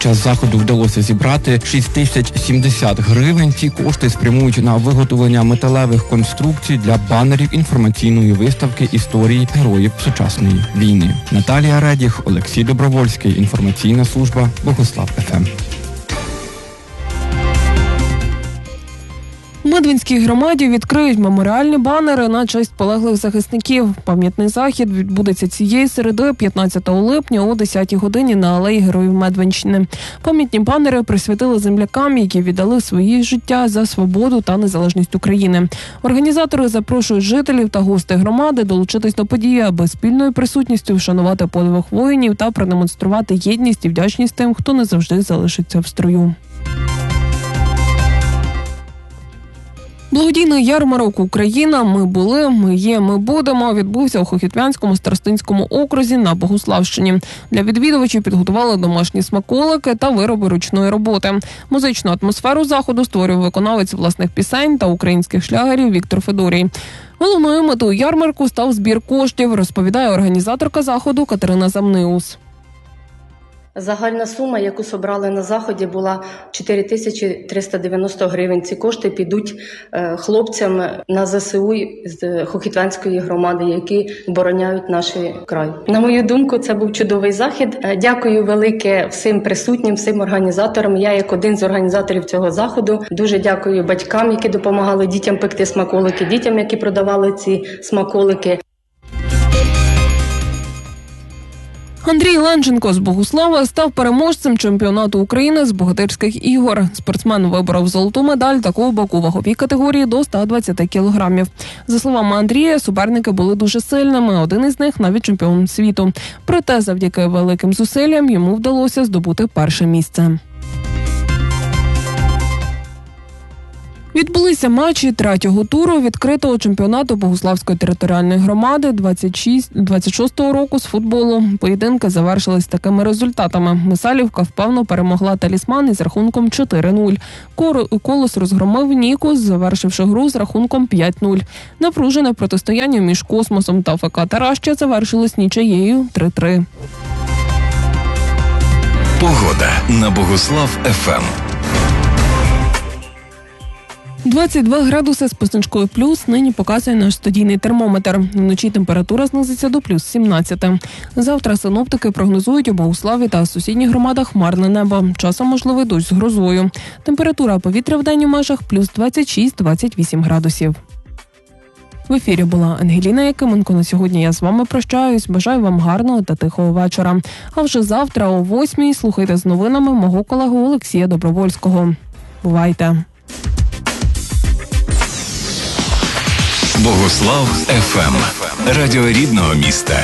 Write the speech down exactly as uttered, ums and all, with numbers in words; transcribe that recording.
час заходу вдалося зібрати шість тисяч сімдесят гривень. Ці кошти спрямують на виготовлення металевих конструкцій для банерів інформаційної виставки історії героїв сучасної війни. Наталія Редіх, Олексій Добровольський, інформаційна служба Богуслав еф ем. У Медвинській громаді відкриють меморіальні банери на честь полеглих захисників. Пам'ятний захід відбудеться цієї середи, п'ятнадцятого липня о десятій годині на алеї Героїв Медвинщини. Пам'ятні банери присвятили землякам, які віддали свої життя за свободу та незалежність України. Організатори запрошують жителів та гостей громади долучитись до події, аби спільною присутністю вшанувати подвиг воїнів та продемонструвати єдність і вдячність тим, хто не завжди залишиться в строю. Благодійний ярмарок «Україна. Ми були, ми є, ми будемо» відбувся у Хохітвянському старостинському окрузі на Богуславщині. Для відвідувачів підготували домашні смаколики та вироби ручної роботи. Музичну атмосферу заходу створює виконавець власних пісень та українських шлягерів Віктор Федорій. Головною метою ярмарку став збір коштів, розповідає організаторка заходу Катерина Замниус. Загальна сума, яку зібрали на заході, була чотири тисячі триста дев'яносто гривень. Ці кошти підуть хлопцям на зе се у з Хохітвянської громади, які обороняють наш край. На мою думку, це був чудовий захід. Дякую велике всім присутнім, всім організаторам. Я як один з організаторів цього заходу дуже дякую батькам, які допомагали дітям пекти смаколики, дітям, які продавали ці смаколики. Андрій Ленченко з Богуслава став переможцем чемпіонату України з богатирських ігор. Спортсмен виборов золоту медаль та кубок у ваговій категорії до ста двадцяти кілограмів. За словами Андрія, суперники були дуже сильними, один із них навіть чемпіон світу. Проте завдяки великим зусиллям йому вдалося здобути перше місце. Відбулися матчі третього туру відкритого чемпіонату Богуславської територіальної громади двадцять шостого року з футболу. Поєдинки завершились такими результатами. Мисалівка впевнено перемогла Талісман із рахунком чотири нуль. Колос розгромив Нікус, завершивши гру з рахунком п'ять нуль. Напружене протистояння між Космосом та ФК Тараща завершилось нічиєю три три. Погода на Богуслав еф ем. двадцять два градуси з позначкою плюс нині показує наш студійний термометр. Вночі температура знизиться до плюс сімнадцяти. Завтра синоптики прогнозують у Богуславі та сусідніх громадах хмарне небо. Часом можливий дощ з грозою. Температура повітря в день у межах плюс двадцять шість - двадцять вісім градусів. В ефірі була Ангеліна Якименко. На сьогодні я з вами прощаюсь. Бажаю вам гарного та тихого вечора. А вже завтра о восьмій слухайте з новинами мого колегу Олексія Добровольського. Бувайте! Богуслав еф ем. Радіо рідного міста.